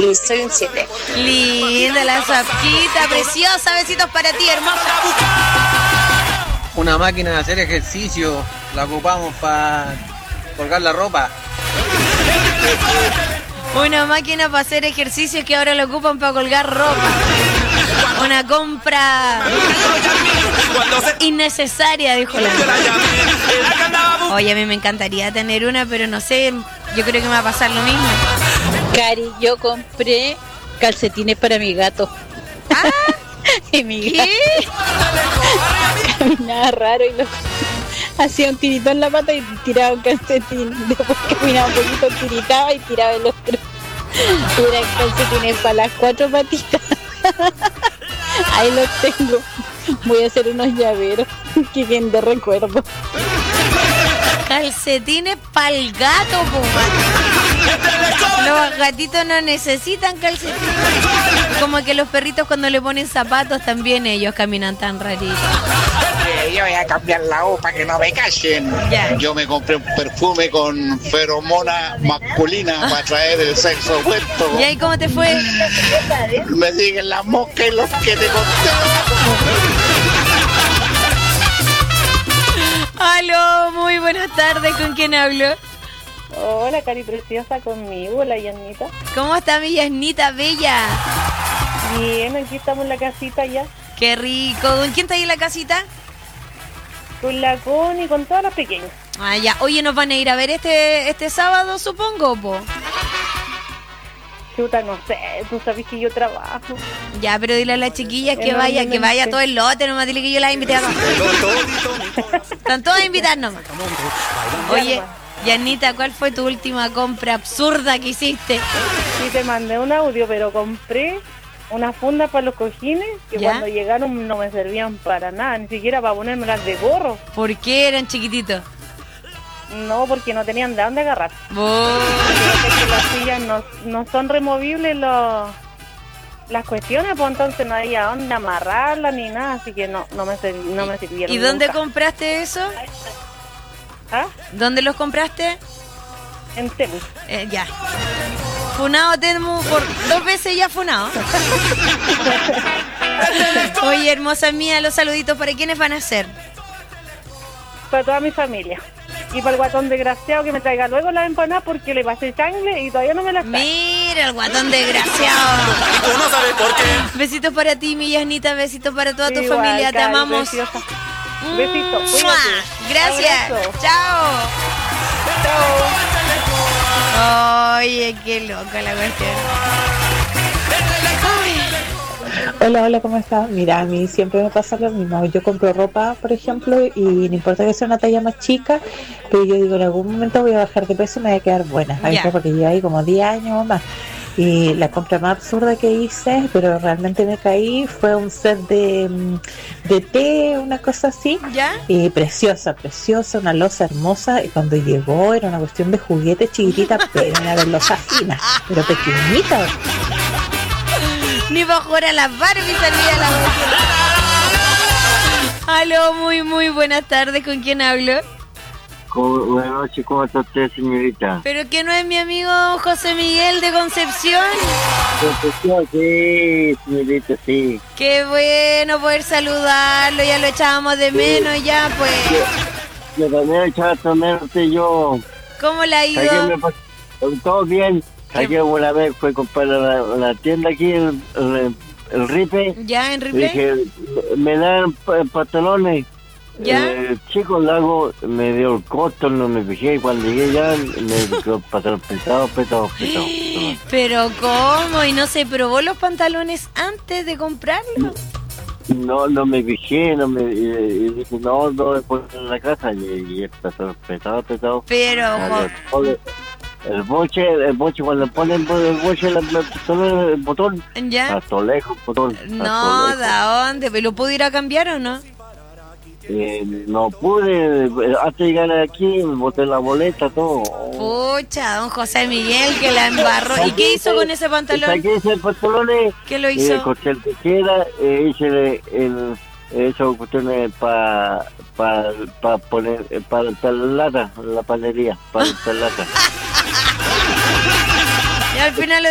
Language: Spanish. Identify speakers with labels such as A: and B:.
A: y soy un 7.
B: Linda la Zapquita, preciosa. Besitos para ti, hermosa.
C: Una máquina de hacer ejercicio, la ocupamos para colgar la ropa.
B: Una máquina para hacer ejercicios que ahora lo ocupan para colgar ropa. Una compra innecesaria, dijo la. Oye, a mí me encantaría tener una, pero no sé, yo creo que me va a pasar lo mismo.
D: Cari, yo compré calcetines para mi gato.
B: ¿Ah?
D: Y mi
B: ¿Qué?
D: gato caminaba raro y hacía un tirito en la pata y tiraba un calcetín. Después caminaba un poquito, tiritaba y tiraba el otro. Y eran calcetines para las 4 patitas. Ahí los tengo. Voy a hacer unos llaveros que queden de recuerdo.
B: Calcetines para el gato, po. Los gatitos no necesitan calcetines. Como que los perritos cuando le ponen zapatos también ellos caminan tan raritos.
E: Yo voy a cambiar la O para que no me callen.
B: Ya.
E: Yo me compré un perfume con feromona masculina para traer el sexo opuesto.
B: ¿Y ahí cómo te fue?
E: Me siguen las moscas y los que te conté.
B: Aló, muy buenas tardes, ¿con quién hablo?
D: Hola, Cari preciosa, conmigo, la Yanita.
B: ¿Cómo está mi Yasnita bella?
D: Bien, aquí estamos en la casita ya.
B: Qué rico. ¿Con quién está ahí en la casita?
D: Con la Connie y con todas las pequeñas.
B: Ah, ya. Oye, ¿nos van a ir a ver este sábado, supongo, po?
D: Chuta, no sé, tú sabes que yo trabajo.
B: Ya, pero dile a las chiquillas que vaya todo el lote, nomás dile que yo las invité a todas. Están todas invitadas nomás. Oye, Yanita, ¿cuál fue tu última compra absurda que hiciste?
D: Sí, te mandé un audio, pero compré una funda para los cojines que
B: ¿Ya?
D: cuando llegaron no me servían para nada, ni siquiera para ponérmelas de gorro.
B: ¿Por qué eran chiquititos?
D: No, porque no tenían de dónde agarrar.
B: Oh.
D: Porque las sillas no son removibles las cuestiones, pues entonces no había dónde amarrarlas ni nada, así que no me sirvieron.
B: ¿Y dónde
D: nunca.
B: compraste eso?
D: ¿Ah?
B: ¿Dónde los compraste?
D: En Temu.
B: Ya. Funado Temu por 2 veces ya funado. Oye, hermosa mía, los saluditos, ¿para quiénes van a ser?
D: Para toda mi familia. Y para el guatón desgraciado que me traiga luego las empanadas porque le pasé sangre y todavía no me las trae.
B: Mira, el guatón desgraciado.
F: Tú no sabes por qué.
B: Besitos para ti, mi Yasnita, besitos para toda tu
D: Igual,
B: familia, te
D: Cari,
B: amamos.
D: preciosa. Besitos,
B: ¡Mua!
D: cuídate.
B: Gracias.
D: Abrazo.
B: Chao.
D: Chao.
B: Oye, qué loca la cuestión.
G: Hola, ¿cómo estás? Mira, a mí siempre me pasa lo mismo. Yo compro ropa, por ejemplo, y no importa que sea una talla más chica, pero yo digo, en algún momento voy a bajar de peso y me voy a quedar buena.
B: Ya.
G: Porque yo ahí como 10 años o más. Y la compra más absurda que hice, pero realmente me caí, fue un set de té, una cosa así.
B: ¿Ya?
G: Y preciosa, una loza hermosa. Y cuando llegó era una cuestión de juguete chiquitita, pero una de loza fina, pero pequeñita.
B: Ni para jugar a las Barbie salía la cuestión. Aló, muy buenas tardes, ¿con quién hablo?
H: Buenas noches, ¿cómo está usted, señorita?
B: ¿Pero que no es mi amigo José Miguel de Concepción?
H: Sí, señorita, sí.
B: Qué bueno poder saludarlo, ya lo echábamos de menos ya, pues.
H: Yo también echaba de menos yo.
B: ¿Cómo le ha
H: Ayer
B: ido?
H: me pasó todo bien. Ayer una vez fue a comprar la tienda aquí, el Ripe.
B: ¿Ya, en
H: Y
B: replay?
H: dije, me dan pantalones.
B: ¿Ya?
H: Chico, el lago me dio el costo, no me fijé. Y cuando llegué ya, me dio el pantalón petado.
B: ¿Pero cómo? ¿Y no se probó los pantalones antes de comprarlos?
H: No me fijé, y dije, no, después en la casa. Y el pantalón petado.
B: Pero,
H: El boche, cuando ponen el boche, el botón,
B: ¿ya?
H: hasta lejos, botón.
B: No, ¿de dónde? ¿Lo pudo ir a cambiar o no?
H: No pude, antes de llegar aquí, boté la boleta, todo.
B: Pucha, don José Miguel que la embarró. ¿Y qué hizo con ese pantalón?
H: Saqué ese pantalón,
B: ¿Qué lo hizo?
H: corté el tijera, hice eso cuestiones para poner, para la lata, la panadería, para la lata.
B: Y al final